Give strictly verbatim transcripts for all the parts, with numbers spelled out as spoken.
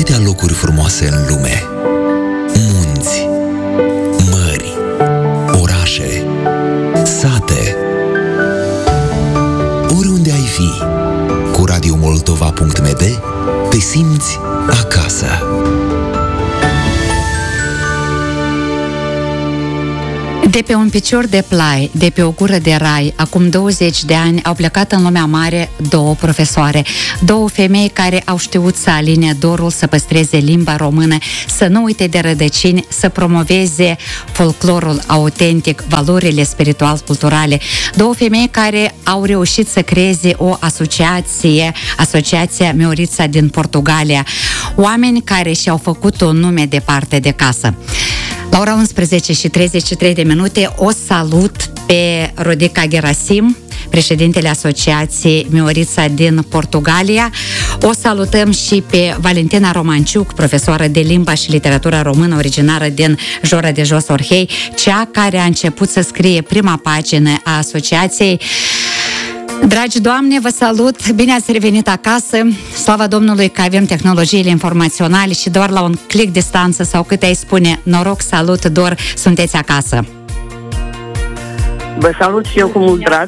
atâtea locuri frumoase în lume. Munți, mări, orașe, sate. Oriunde ai fi, cu radio moldova punct m d te simți acasă. De pe un picior de plai, de pe o gură de rai, acum douăzeci de ani au plecat în lumea mare două profesoare, două femei care au știut să aline dorul, să păstreze limba română, să nu uite de rădăcini, să promoveze folclorul autentic, valorile spiritual-culturale. Două femei care au reușit să creeze o asociație, Asociația Miorița din Portugalia, oameni care și-au făcut un nume departe de casă. La ora unsprezece și treizeci și trei de minute o salut pe Rodica Gerasim, președintele Asociației Miorița din Portugalia. O salutăm și pe Valentina Romanciuc, profesoară de limba și literatura română originară din Jora de Jos Orhei, cea care a început să scrie prima pagină a asociației. Dragi doamne, vă salut! Bine ați revenit acasă! Slavă Domnului că avem tehnologiile informaționale și doar la un click distanță sau cât ai spune, noroc, salut, doar sunteți acasă. Vă salut și eu cu mult drag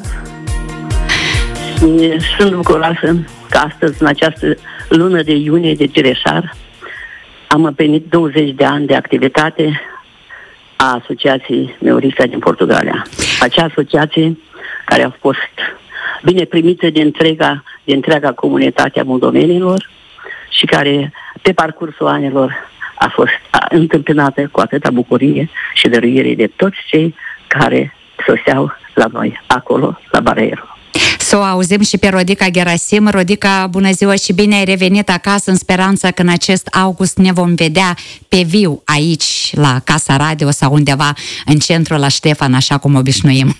și sunt bucuroasă că astăzi, în această lună de iunie de Cireșar, am împlinit douăzeci de ani de activitate a Asociației Miorița din Portugalia. Acea asociație care a fost bine primită de întreaga, de întreaga comunitate a moldovenilor și care, pe parcursul anilor, a fost întâmpinată cu atâta bucurie și dăruire de toți cei care soseau la noi, acolo, la Bareiro. Să o auzim și pe Rodica Gerasim. Rodica, bună ziua și bine ai revenit acasă, în speranța că în acest august ne vom vedea pe viu aici, la Casa Radio sau undeva în centrul la Ștefan, așa cum obișnuim.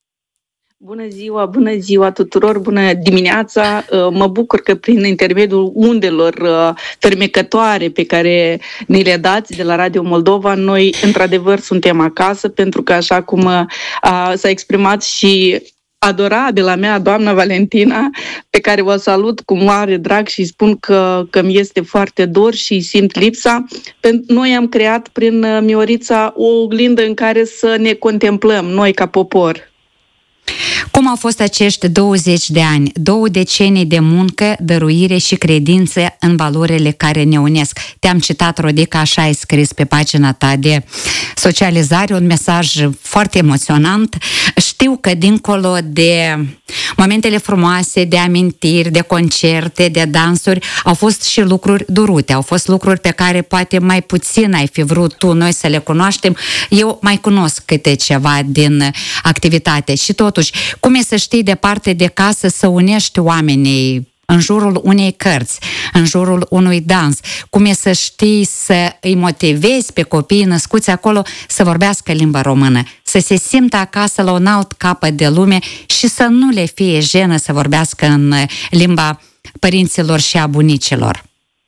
Bună ziua, bună ziua tuturor, bună dimineața! Mă bucur că prin intermediul undelor fermecătoare pe care ni le dați de la Radio Moldova, noi într-adevăr suntem acasă, pentru că așa cum a, s-a exprimat și adorabila mea, doamna Valentina, pe care o salut cu mare drag și spun că, că mi este foarte dor și simt lipsa. Noi am creat prin Miorița o oglindă în care să ne contemplăm, noi ca popor. Cum au fost acești douăzeci de ani, două decenii de muncă, dăruire și credință în valorile care ne unesc? Te-am citat, Rodica, așa ai scris pe pagina ta de socializare, un mesaj foarte emoționant. Știu că dincolo de momentele frumoase, de amintiri, de concerte, de dansuri, au fost și lucruri durute, au fost lucruri pe care poate mai puțin ai fi vrut tu, noi să le cunoaștem. Eu mai cunosc câte ceva din activitate și totuși, cum e să știi departe de casă să unești oamenii în jurul unei cărți, în jurul unui dans? Cum e să știi să îi motivezi pe copiii născuți acolo să vorbească limba română, să se simtă acasă la un alt capăt de lume și să nu le fie jenă să vorbească în limba părinților și a bunicilor?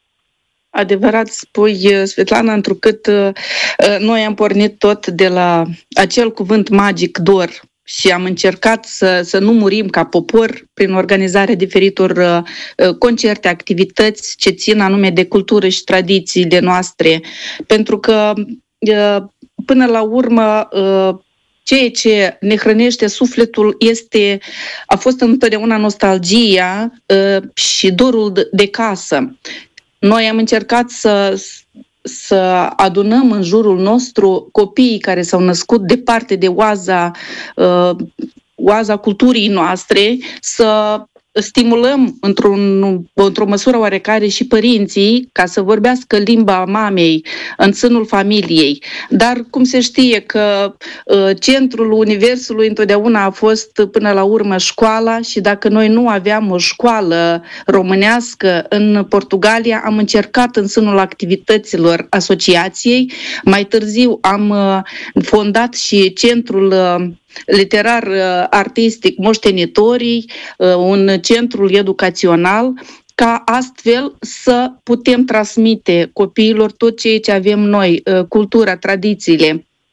Adevărat spui, Svetlana, întrucât uh, noi am pornit tot de la acel cuvânt magic, dor, și am încercat să, să nu murim ca popor prin organizarea diferitor uh, concerte, activități ce țin anume de cultură și tradițiile noastre. Pentru că, uh, până la urmă, uh, ceea ce ne hrănește sufletul este, a fost întotdeauna nostalgia uh, și dorul de, de casă. Noi am încercat să... să adunăm în jurul nostru copiii care s-au născut departe de oaza, uh, oaza culturii noastre, să stimulăm într-un, într-o măsură oarecare și părinții ca să vorbească limba mamei în sânul familiei. Dar cum se știe că uh, centrul universului întotdeauna a fost până la urmă școala și dacă noi nu aveam o școală românească în Portugalia, am încercat în sânul activităților asociației. Mai târziu am uh, fondat și centrul uh, literar artistic Moștenitorii, un centru educațional, ca astfel să putem transmite copiilor tot ceea ce avem noi, cultura, tradițiile.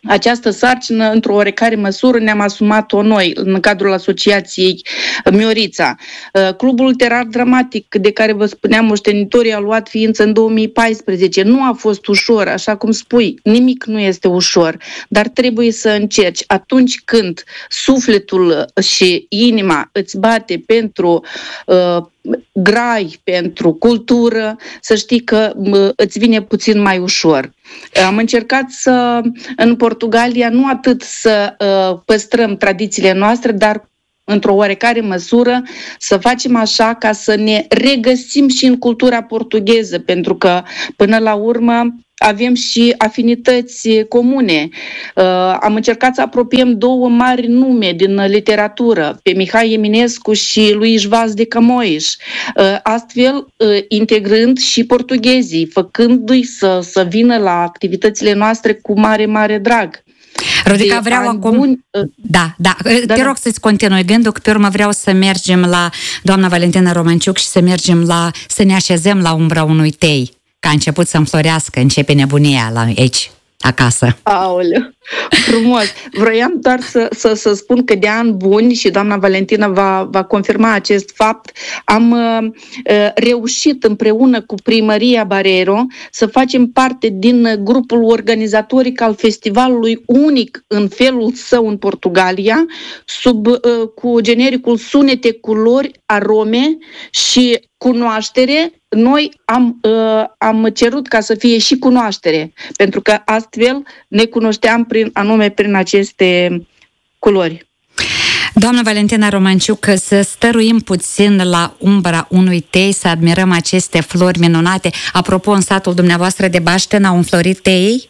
această sarcină, într-o oarecare măsură, ne-am asumat-o noi în cadrul asociației Miorița. Clubul Literar Dramatic, de care vă spuneam, moștenitorii au luat ființă în două mii paisprezece. Nu a fost ușor, așa cum spui, nimic nu este ușor, dar trebuie să încerci. Atunci când sufletul și inima îți bate pentru uh, grai, pentru cultură, să știi că uh, îți vine puțin mai ușor. Am încercat să, în Portugalia, nu atât să uh, păstrăm tradițiile noastre, dar într-o oarecare măsură să facem așa ca să ne regăsim și în cultura portugheză, pentru că, până la urmă, avem și afinități comune. Uh, am încercat să apropiem două mari nume din literatură, pe Mihai Eminescu și Luis Vaz de Camões, uh, astfel uh, integrând și portughezii, făcându-i să, să vină la activitățile noastre cu mare, mare drag. Rodica, vreau acum... Buni... Da, da, da, te rog da. să-ți continui gândul, că pe urmă vreau să mergem la doamna Valentina Romanciuc și să mergem la... să ne așezăm la umbra unui tei, că a început să înflorească, începe nebunia la aici, acasă. Aoleu, frumos! Vroiam doar să, să, să spun că de ani buni, și doamna Valentina va, va confirma acest fapt, am uh, reușit împreună cu Primăria Barreiro să facem parte din grupul organizatoric al festivalului unic în felul său în Portugalia, sub, uh, cu genericul Sunete, Culori, Arome și Cunoaștere. Noi am, uh, am cerut ca să fie și cunoaștere, pentru că astfel ne cunoșteam prin, anume prin aceste culori. Doamna Valentina Romanciuc, să stăruim puțin la umbra unui tei, să admirăm aceste flori minunate. Apropo, în satul dumneavoastră de Bașten au înflorit teii?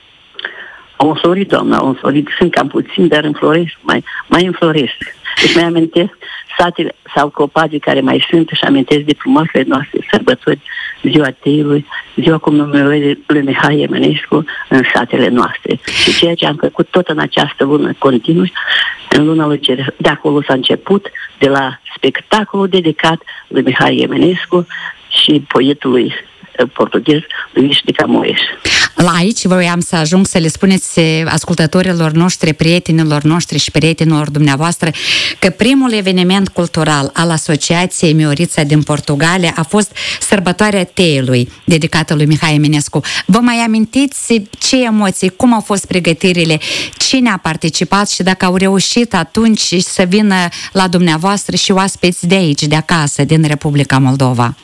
Au înflorit, doamna, au înflorit. Sunt cam puțin, dar înfloresc, mai, mai înfloresc. Deci mai amintesc satele sau copacii care mai sunt și amintesc de frumoasele noastre sărbători, ziua teiului, ziua comemorării lui Mihai Eminescu în satele noastre. Și ceea ce am făcut tot în această lună continuu, în luna lui Cereș, de acolo s-a început, de la spectacolul dedicat lui Mihai Eminescu și poetului portughez Luis de Camões. La aici voiam să ajung să le spuneți ascultătorilor noștri, prietenilor noștri și prietenilor dumneavoastră că primul eveniment cultural al Asociației Miorița din Portugalia a fost sărbătoarea teiului dedicată lui Mihai Eminescu. Vă mai amintiți ce emoții, cum au fost pregătirile, cine a participat și dacă au reușit atunci să vină la dumneavoastră și oaspeți de aici, de acasă, din Republica Moldova?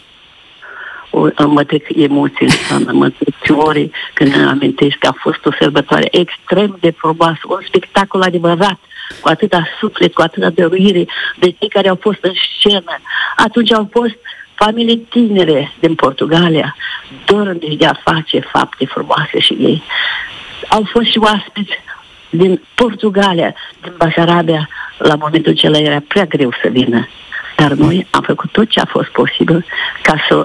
O, mă trec emoțiile, mă trec fiorii când îmi amintesc că a fost o sărbătoare extrem de frumoasă, un spectacol adevărat, cu atâta suflet, cu atâta dăruire de cei care au fost în scenă. Atunci au fost familii tinere din Portugalia, dornici de a face fapte frumoase și ei. Au fost și oaspeți din Portugalia, din Basarabia, la momentul acela era prea greu să vină. Dar noi am făcut tot ce a fost posibil ca să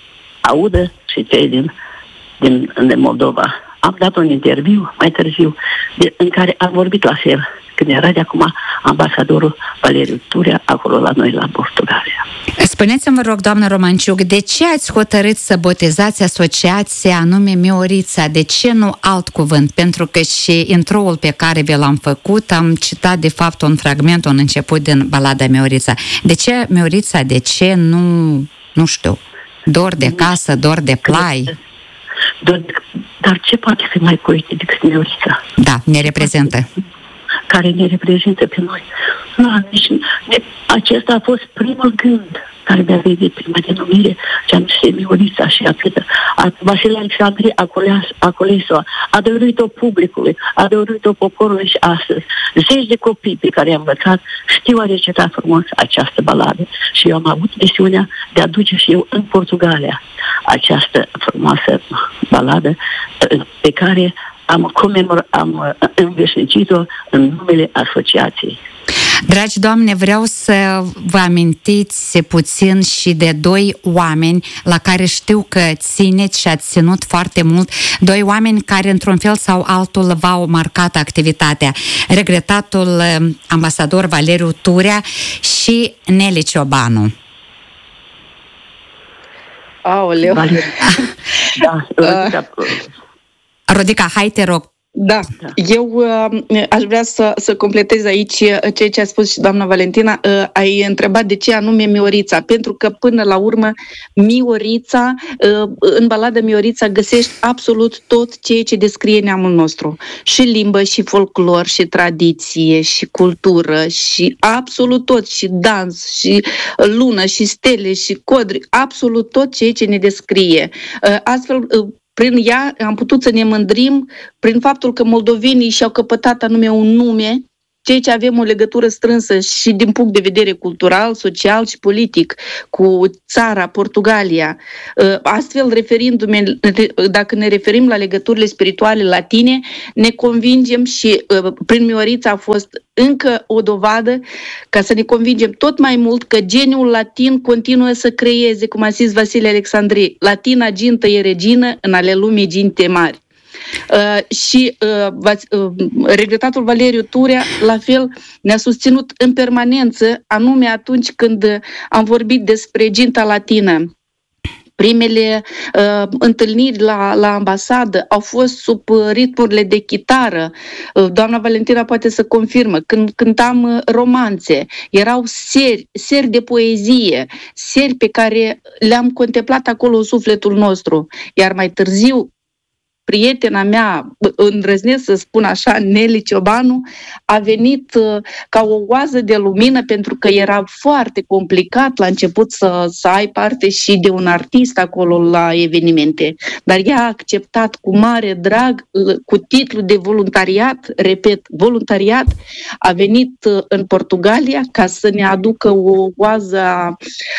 audă și cei din, din, din Moldova. Am dat un interviu mai târziu de, în care am vorbit la fel, când era de acum ambasadorul Valeriu Turea acolo la noi la Portugalia. Spuneți-mi, vă rog, doamnă Romanciuc, de ce ați hotărât să botezați asociația anume Miorița? De ce nu alt cuvânt? Pentru că și intro-ul pe care vi l-am făcut, am citat de fapt un fragment, un început din balada Miorița. De ce Miorița? De ce nu, nu știu, dor de casă, dor de plai? Dor, dar ce poate fi mai poetic decât Miorița? Da, ne reprezintă. Care ne reprezintă pe noi. Nu, nici, ne, acesta a fost primul gând care mi-a venit, prima denumire, ce am zis Miorița și atât. Vasile Alexandrie a coles-o, a dăruit-o publicului, a dăruit-o poporului și astăzi. Zeci de copii pe care i-am învățat știu a recitat frumos această baladă și eu am avut misiunea de a duce și eu în Portugalia această frumoasă baladă pe care am comemor, am înveșnicit-o în numele asociației. Dragi doamne, vreau să vă amintiți puțin și de doi oameni la care știu că țineți și ați ținut foarte mult, doi oameni care într-un fel sau altul v-au marcat activitatea. Regretatul ambasador Valeriu Turea și Neli Ciobanu. Aoleu! Da, Rodica, Rodica, hai te rog, Da, da. Eu uh, aș vrea să, să completez aici ceea ce a spus și doamna Valentina. Uh, ai întrebat de ce anume Miorița, pentru că până la urmă Miorița, uh, în balada Miorița găsești absolut tot ceea ce descrie neamul nostru. Și limbă, și folclor, și tradiție, și cultură, și absolut tot, și dans, și lună, și stele, și codri, absolut tot ceea ce ne descrie. Uh, astfel, uh, prin ea am putut să ne mândrim prin faptul că moldovenii și-au căpătat anume un nume, ceea ce avem o legătură strânsă și din punct de vedere cultural, social și politic cu țara, Portugalia. Astfel, referindu-ne, dacă ne referim la legăturile spirituale latine, ne convingem și prin Miorița a fost încă o dovadă ca să ne convingem tot mai mult că geniul latin continuă să creeze, cum a zis Vasile Alexandri, latina gintă e regină, în ale lumii ginte mari. Uh, și uh, uh, regretatul Valeriu Turea la fel ne-a susținut în permanență, anume atunci când am vorbit despre ginta latină. Primele uh, întâlniri la, la ambasadă au fost sub ritmurile de chitară. Uh, doamna Valentina poate să confirmă. Când cântam romanțe, erau seri, seri de poezie, seri pe care le-am contemplat acolo în sufletul nostru. Iar mai târziu, prietena mea, îndrăznesc să spun așa, Nelly Ciobanu, a venit uh, ca o oază de lumină, pentru că era foarte complicat la început să, să ai parte și de un artist acolo la evenimente. Dar ea a acceptat cu mare drag, cu titlu de voluntariat, repet, voluntariat, a venit uh, în Portugalia ca să ne aducă o oază a,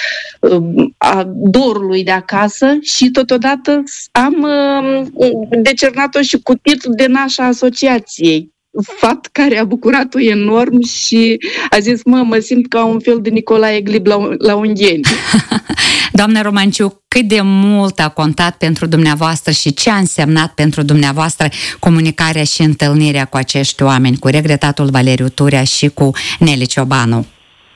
a dorului de acasă și totodată am uh, decernat-o și cu titlul de nașa asociației, fapt care a bucurat-o enorm și a zis, mă, mă simt ca un fel de Nicolae Glib la, la Ungheni. Doamna Romanciuc, cât de mult a contat pentru dumneavoastră și ce a însemnat pentru dumneavoastră comunicarea și întâlnirea cu acești oameni, cu regretatul Valeriu Turea și cu Nelly Ciobanu?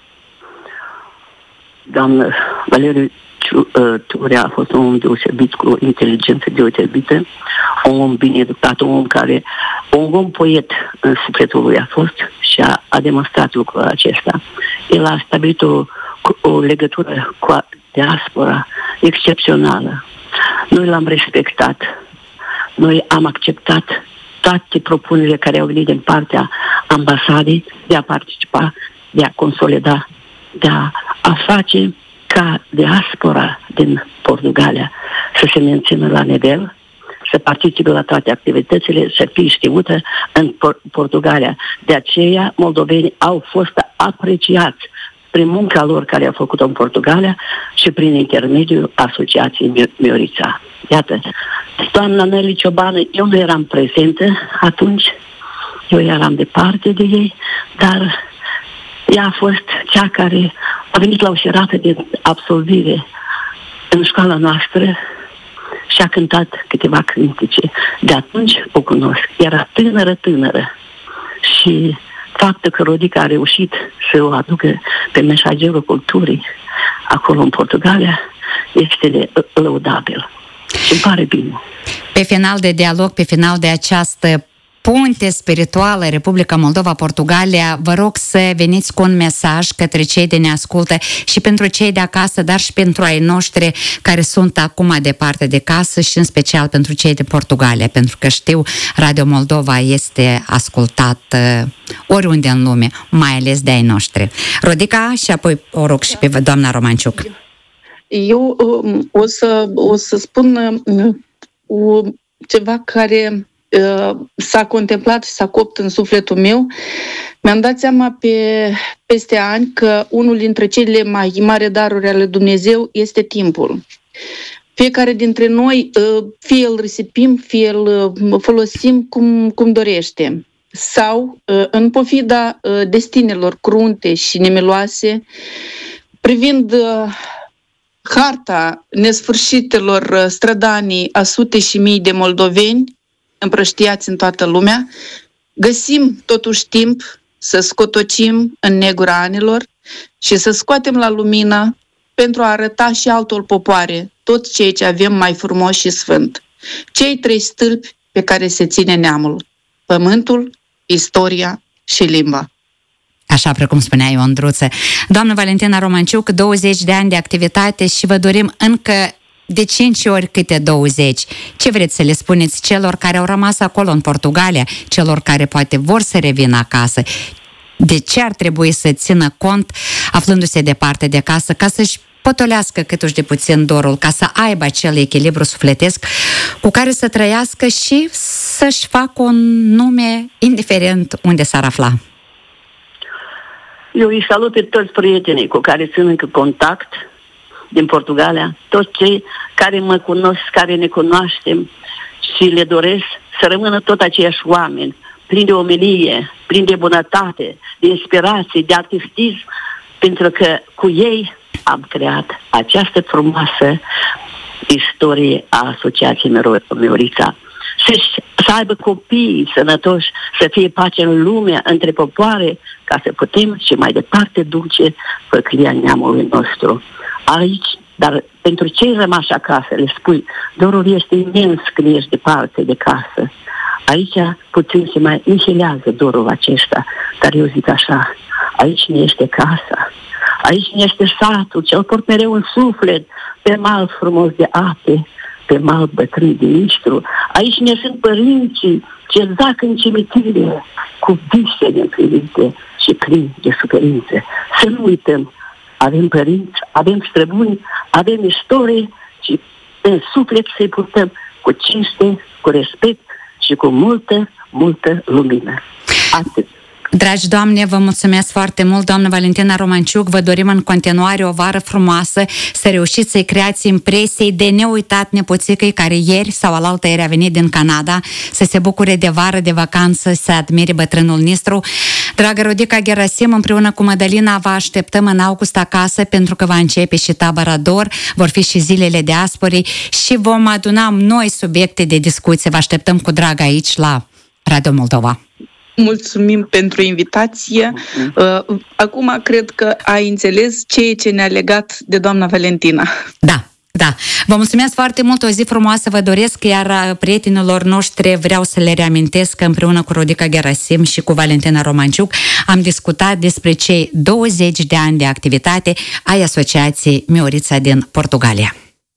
Doamnă, Valeriu Turea a fost un om deosebit, cu inteligență deosebită, un om bine educat, un om care, un om poet în sufletul lui a fost și a, a demonstrat lucrul acesta. El a stabilit o, o legătură cu diaspora excepțională. Noi l-am respectat, noi am acceptat toate propunerile care au venit din partea ambasadei de a participa, de a consolida, de a, a face ca diaspora din Portugalia să se mențină la nivel, să participe la toate activitățile, să fie știută în Por- Portugalia. De aceea, moldovenii au fost apreciați prin munca lor care a făcut-o în Portugalia și prin intermediul Asociației Miorița. Iată, doamna Nelly Ciobanu, eu nu eram prezentă atunci, eu eram departe de ei, dar ea a fost cea care a venit la o serată de absolvire în școala noastră și a cântat câteva cântece. De atunci o cunosc. Era tânără, tânără. Și faptul că Rodica a reușit să o aducă pe mesagerul culturii acolo în Portugalia este lăudabil. Și îmi pare bine. Pe final de dialog, pe final de această punte spirituală Republica Moldova-Portugalia, vă rog să veniți cu un mesaj către cei de ne ascultă și pentru cei de acasă, dar și pentru ai noștri care sunt acum departe de casă și în special pentru cei de Portugalia, pentru că știu, Radio Moldova este ascultat uh, oriunde în lume, mai ales de ai noștri. Rodica și apoi o rog și pe doamna Romanciuc. Eu uh, o, să, o să spun uh, ceva care s-a contemplat și s-a copt în sufletul meu. Mi-am dat seama pe, peste ani că unul dintre cele mai mari daruri ale Dumnezeu este timpul. Fiecare dintre noi, fie îl risipim, fie îl folosim cum, cum dorește. Sau, în pofida destinelor crunte și nemeloase, privind harta nesfârșitelor strădanii a sute și mii de moldoveni împrăștiați în toată lumea, găsim totuși timp să scotocim în negura anilor și să scoatem la lumină pentru a arăta și altor popoare tot ceea ce avem mai frumos și sfânt. Cei trei stâlpi pe care se ține neamul. pământul, istoria și limba. Așa precum spunea Iondruță. Doamnă Valentina Romanciuc, douăzeci de ani de activitate și vă dorim încă de cinci ori câte douăzeci. Ce vreți să le spuneți celor care au rămas acolo în Portugalia, celor care poate vor să revină acasă? De ce ar trebui să țină cont, aflându-se departe de casă, ca să-și potolească câtuși de puțin dorul, ca să aibă acel echilibru sufletesc cu care să trăiască și să-și facă un nume indiferent unde s-ar afla? Eu îi salut pe toți prietenii cu care țin încă contact din Portugalia, toți cei care mă cunosc, care ne cunoaștem și le doresc să rămână tot aceiași oameni, plini de omelie, plini de bunătate, de inspirație, de artistism, pentru că cu ei am creat această frumoasă istorie a Asociației Miorița. Să, să aibă copii sănătoși, să fie pace în lume, între popoare, ca să putem și mai departe duce făclia neamului nostru. Aici, dar pentru cei rămași acasă, le spui, dorul este imens când ești departe de casă. Aici puțin se mai înșelează dorul acesta, dar eu zic așa, aici ne este casa, aici ne este satul, ce-l port mereu în suflet, pe mal frumos de ape, pe mal bătrân de mistru. Aici ne sunt părinții ce zac în cimitire, cu vise neîmplinite și plini de suferințe. Să nu uităm, avem părinți, avem străbuni, avem istorie și în suflet să-i purtăm cu cinste, cu respect și cu multă, multă lumină. Atât. Dragi doamne, vă mulțumesc foarte mult, doamnă Valentina Romanciuc, vă dorim în continuare o vară frumoasă, să reușiți să-i creați impresii de neuitat nepoțicăi care ieri sau alaltă ieri a venit din Canada, să se bucure de vară, de vacanță, să admire bătrânul nostru. Dragă Rodica Gerasim, împreună cu Mădălina vă așteptăm în august acasă, pentru că va începe și tabăra Dor, vor fi și zilele diasporii și vom aduna noi subiecte de discuție. Vă așteptăm cu drag aici la Radio Moldova. Mulțumim pentru invitație. Acum cred că ai înțeles ceea ce ne-a legat de doamna Valentina. Da. Da, vă mulțumesc foarte mult, o zi frumoasă vă doresc, iar prietenilor noștri vreau să le reamintesc că împreună cu Rodica Gerasim și cu Valentina Romanciuc am discutat despre cei douăzeci de ani de activitate ai Asociației Miorița din Portugalia.